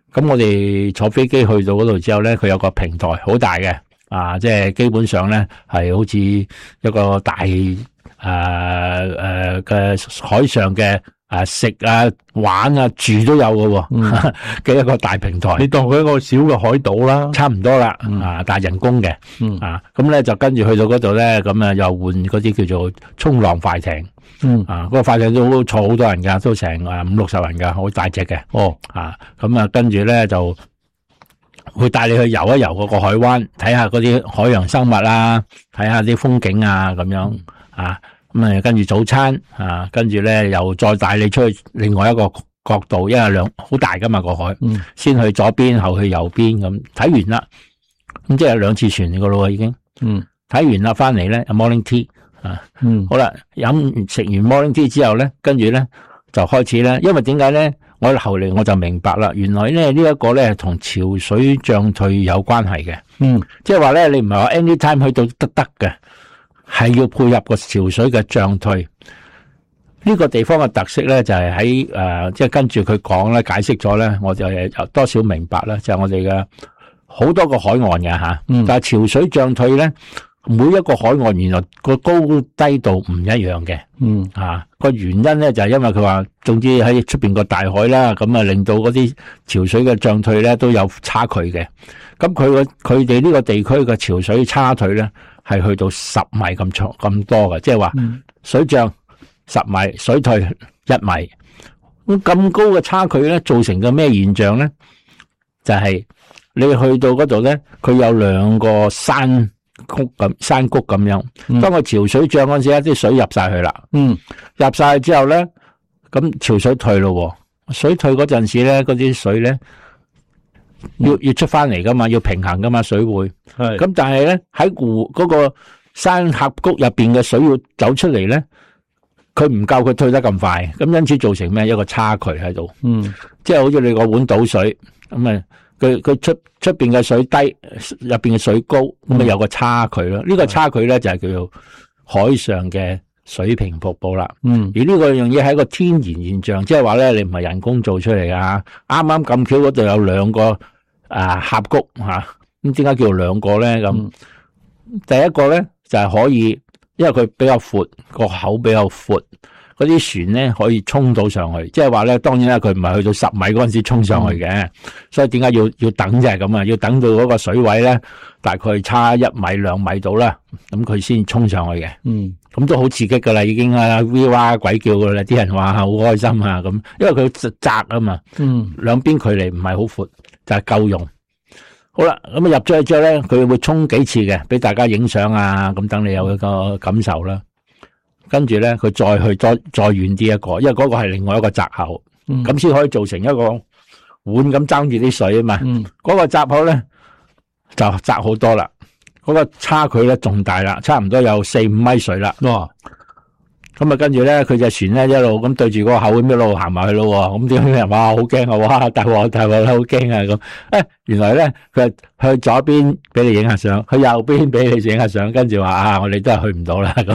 咁我哋坐飛機去到嗰度之後咧，佢有個平台好大嘅，即係基本上咧係好似一個大嘅海上嘅食啊、玩啊、住都有嘅嘅一個大平台。 你當佢一個小嘅海島啦， 差唔多啦，但係人工嘅，咁咧就跟住去到嗰度咧，咁啊又換嗰啲叫做衝浪快艇，嗰個快艇都坐好多人噶，都成50-60人噶，好大隻嘅。咁啊跟住咧就會帶你去遊一遊嗰個海灣，睇下嗰啲海洋生物啊，睇下啲風景啊咁樣咁啊跟住早餐跟住咧又再帶你出去另外一個角度，因為好大噶嘛個海，先去左邊後去右邊咁睇完啦，咁即係2次船噶咯已經，睇完啦翻嚟咧 morning tea 好啦，食完 morning tea 之後咧，跟住咧就開始咧，因為點解咧？我後嚟我就明白啦，原來咧呢一個咧同潮水漲退有關係嘅，即係話咧你唔係話 anytime 去到得嘅，係要配合個潮水嘅漲退。呢個地方嘅特色咧就係喺即係跟住佢講咧解釋咗咧，我就有多少明白啦，就係我哋嘅好多個海岸嘅吓，但係潮水漲退咧，每一個海岸原來個高低度唔一樣嘅，個原因咧就係因為佢話，總之喺出邊個大海啦，咁啊令到嗰啲潮水嘅漲退咧都有差距嘅。咁佢哋呢個地區嘅潮水差退咧係去到10米咁多嘅，即係話水漲10米，水退1米。咁高嘅差距咧，造成嘅咩現象咧？就係你去到嗰度咧，佢有2個山谷咁樣，當個潮水漲嗰陣時，啲水入晒去啦，入晒去之後咧，咁潮水退咯，水退嗰陣時咧，嗰啲水咧要出翻嚟噶嘛，要平衡噶嘛，水會，咁但係咧喺湖嗰個山峽谷入邊嘅水要走出嚟咧，佢唔夠佢退得咁快，咁因此造成咩？一個差距喺度，即係好似你個碗倒水咁啊。佢出邊嘅水低，入邊嘅水高，咁啊有個差距咯。呢個差距咧就係叫做海上嘅水平瀑布啦。而呢個樣嘢係一個天然現象，即係話咧你唔係人工做出嚟噶。啱啱咁巧嗰度有2個峽谷吓，咁點解叫做2個咧？咁第一個咧就係可以，因為佢比較闊，個口比較闊。嗰啲船咧可以衝到上去，即係話咧，當然啦，佢唔係去到10米嗰陣時衝上去嘅，所以點解要等就係咁啊？要等到嗰個水位咧，大概差1米2米到啦，咁佢先衝上去嘅。咁都好刺激噶啦，已經哇哇鬼叫噶啦，啲人話好開心啊咁，因為佢窄啊嘛，兩邊距離唔係好闊，就係夠用。好啦，咁入咗去之後咧，佢會衝幾次嘅，俾大家影相啊，咁等你有一個感受啦。跟住咧，佢再去再遠啲一個，因為嗰個係另外一個閘口，咁先可以造成一個碗咁爭住啲水啊嘛。嗰個閘口咧就窄好多啦，嗰個差距咧仲大啦，差唔多有4-5米水啦。咁啊，跟住咧，佢隻船咧一路咁對住嗰個口咁一路行埋去咯。咁點解哇好驚啊！哇大鑊好驚啊！咁原來咧佢去左邊俾你影下相，去右邊俾你影下相，跟住話我哋都係去唔到啦咁。